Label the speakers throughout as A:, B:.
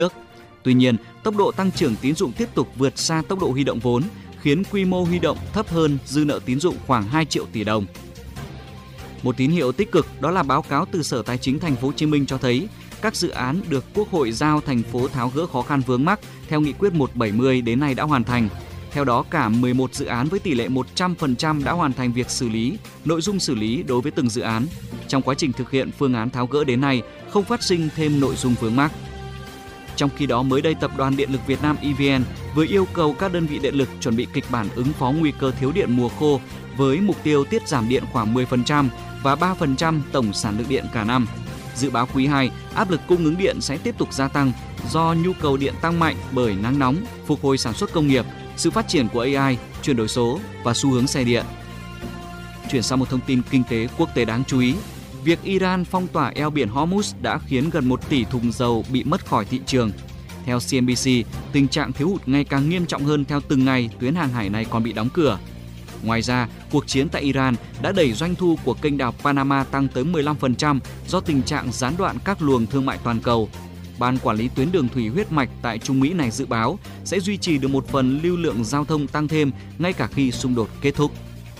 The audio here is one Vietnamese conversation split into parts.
A: nước. Tuy nhiên, tốc độ tăng trưởng tín dụng tiếp tục vượt xa tốc độ huy động vốn, khiến quy mô huy động thấp hơn dư nợ tín dụng khoảng 2 triệu tỷ đồng. Một tín hiệu tích cực đó là báo cáo từ Sở Tài chính Thành phố Hồ Chí Minh cho thấy các dự án được Quốc hội giao thành phố tháo gỡ khó khăn vướng mắc theo nghị quyết 170 đến nay đã hoàn thành. Theo đó, cả 11 dự án với tỷ lệ 100% đã hoàn thành việc xử lý, nội dung xử lý đối với từng dự án. Trong quá trình thực hiện phương án tháo gỡ đến nay, không phát sinh thêm nội dung vướng mắc. Trong khi đó, mới đây Tập đoàn Điện lực Việt Nam EVN vừa yêu cầu các đơn vị điện lực chuẩn bị kịch bản ứng phó nguy cơ thiếu điện mùa khô với mục tiêu tiết giảm điện khoảng 10% và 3% tổng sản lượng điện cả năm. Dự báo quý 2, áp lực cung ứng điện sẽ tiếp tục gia tăng do nhu cầu điện tăng mạnh bởi nắng nóng, phục hồi sản xuất công nghiệp, sự phát triển của AI, chuyển đổi số và xu hướng xe điện. Chuyển sang một thông tin kinh tế quốc tế đáng chú ý. Việc Iran phong tỏa eo biển Hormuz đã khiến gần 1 tỷ thùng dầu bị mất khỏi thị trường. Theo CNBC, tình trạng thiếu hụt ngày càng nghiêm trọng hơn theo từng ngày tuyến hàng hải này còn bị đóng cửa. Ngoài ra, cuộc chiến tại Iran đã đẩy doanh thu của kênh đào Panama tăng tới 15% do tình trạng gián đoạn các luồng thương mại toàn cầu. Ban quản lý tuyến đường thủy huyết mạch tại Trung Mỹ này dự báo sẽ duy trì được một phần lưu lượng giao thông tăng thêm ngay cả khi xung đột kết thúc.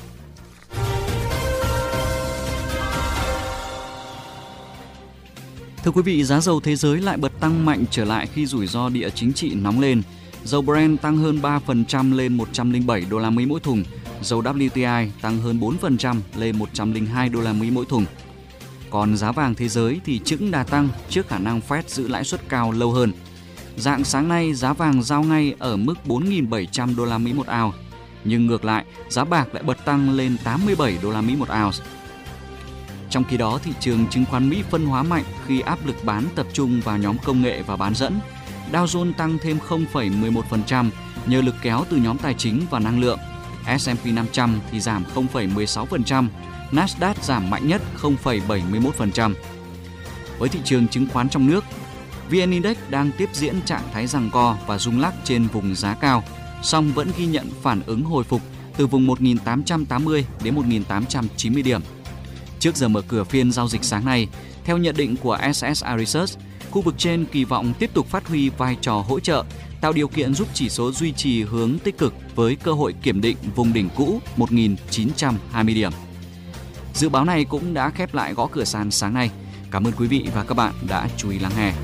A: Thưa quý vị, giá dầu thế giới lại bật tăng mạnh trở lại khi rủi ro địa chính trị nóng lên. Dầu Brent tăng hơn 3% lên 107 đô la Mỹ mỗi thùng. Dầu WTI tăng hơn 4% lên 102 đô la Mỹ mỗi thùng. Còn giá vàng thế giới thì chững đà tăng trước khả năng Fed giữ lãi suất cao lâu hơn. Rạng sáng nay, giá vàng giao ngay ở mức 4.700 đô la Mỹ một ounce. Nhưng ngược lại, giá bạc lại bật tăng lên 87 đô la Mỹ một ounce. Trong khi đó, thị trường chứng khoán Mỹ phân hóa mạnh khi áp lực bán tập trung vào nhóm công nghệ và bán dẫn. Dow Jones tăng thêm 0,11% nhờ lực kéo từ nhóm tài chính và năng lượng. S&P 500 thì giảm 0,16%, Nasdaq giảm mạnh nhất 0,71%. Với thị trường chứng khoán trong nước, VN Index đang tiếp diễn trạng thái giằng co và rung lắc trên vùng giá cao, song vẫn ghi nhận phản ứng hồi phục từ vùng 1.880 đến 1.890 điểm. Trước giờ mở cửa phiên giao dịch sáng nay, theo nhận định của SSI Research, khu vực trên kỳ vọng tiếp tục phát huy vai trò hỗ trợ, tạo điều kiện giúp chỉ số duy trì hướng tích cực với cơ hội kiểm định vùng đỉnh cũ 1.920 điểm. Dự báo này cũng đã khép lại gõ cửa sàn sáng nay. Cảm ơn quý vị và các bạn đã chú ý lắng nghe.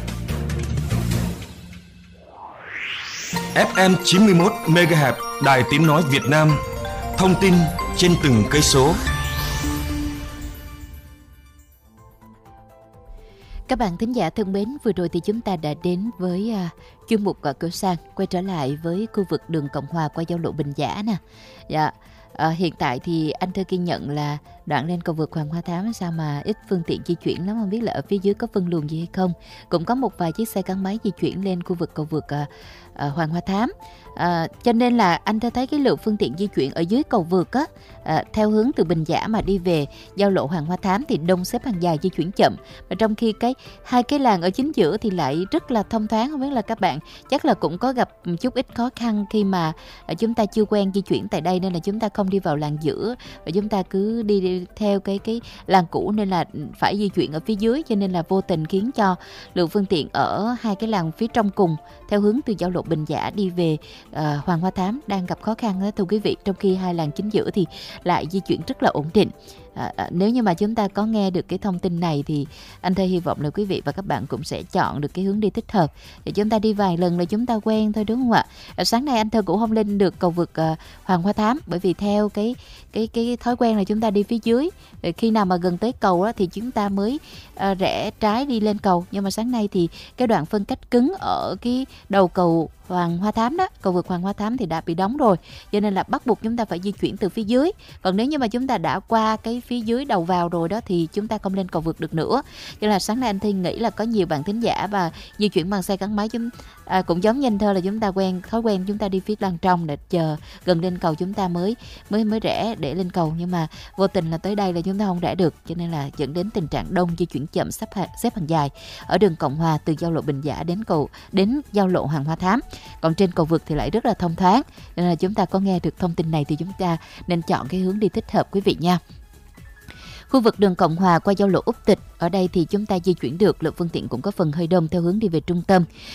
B: FM 91 MHz Đài Tiếng nói Việt Nam. Thông tin trên từng cây số.
C: Các bạn thính giả thân mến, vừa rồi thì chúng ta đã đến với chuyên mục Gõ Cửa Sàn, quay trở lại với khu vực đường Cộng Hòa qua giao lộ Bình Giả nè. Dạ. Hiện tại thì anh Thơ ghi nhận là đoạn lên cầu vượt Hoàng Hoa Thám sao mà ít phương tiện di chuyển lắm, không biết là ở phía dưới có phân luồng gì hay không. Cũng có một vài chiếc xe gắn máy di chuyển lên khu vực cầu vượt Hoàng Hoa Thám. Cho nên là anh Thơ thấy cái lượng phương tiện di chuyển ở dưới cầu vượt á, theo hướng từ Bình Giả mà đi về giao lộ Hoàng Hoa Thám thì đông xếp hàng dài di chuyển chậm. Và trong khi hai cái làn ở chính giữa thì lại rất là thông thoáng. Không biết là các bạn chắc là cũng có gặp chút ít khó khăn khi mà chúng ta chưa quen di chuyển tại đây, nên là chúng ta không đi vào làn giữa và chúng ta cứ đi theo cái làn cũ, nên là phải di chuyển ở phía dưới, cho nên là vô tình khiến cho lượng phương tiện ở hai cái làn phía trong cùng theo hướng từ giao lộ Bình Giả đi về Hoàng Hoa Thám đang gặp khó khăn đó thưa quý vị, trong khi hai làn chính giữa thì lại di chuyển rất là ổn định. Nếu như mà chúng ta có nghe được cái thông tin này thì anh Thơ hy vọng là quý vị và các bạn cũng sẽ chọn được cái hướng đi thích hợp để chúng ta đi vài lần là chúng ta quen thôi, đúng không ạ? Sáng nay anh Thơ cũng không lên được cầu vượt Hoàng Hoa Thám, bởi vì theo cái thói quen là chúng ta đi phía dưới, khi nào mà gần tới cầu đó thì chúng ta mới rẽ trái đi lên cầu. Nhưng mà sáng nay thì cái đoạn phân cách cứng ở cái đầu cầu Hoàng Hoa Thám đó, cầu vượt Hoàng Hoa Thám thì đã bị đóng rồi, cho nên là bắt buộc chúng ta phải di chuyển từ phía dưới. Còn nếu như mà chúng ta đã qua cái phía dưới đầu vào rồi đó thì chúng ta không lên cầu vượt được nữa. Cho nên là sáng nay anh Thi nghĩ là có nhiều bạn thính giả và di chuyển bằng xe gắn máy cũng giống như anh Thơ là chúng ta thói quen chúng ta đi phía đằng trong để chờ gần lên cầu chúng ta mới rẽ để lên cầu, nhưng mà vô tình là tới đây là chúng ta không rẽ được, cho nên là dẫn đến tình trạng đông di chuyển chậm xếp hàng dài ở đường Cộng Hòa từ giao lộ Bình Giả đến giao lộ Hoàng Hoa Thám. Còn trên cầu vượt thì lại rất là thông thoáng, nên là chúng ta có nghe được thông tin này thì chúng ta nên chọn cái hướng đi thích hợp quý vị nha. Khu vực đường Cộng Hòa qua giao lộ Úc Tịch, ở đây thì chúng ta di chuyển được, lượng phương tiện cũng có phần hơi đông theo hướng đi về trung tâm.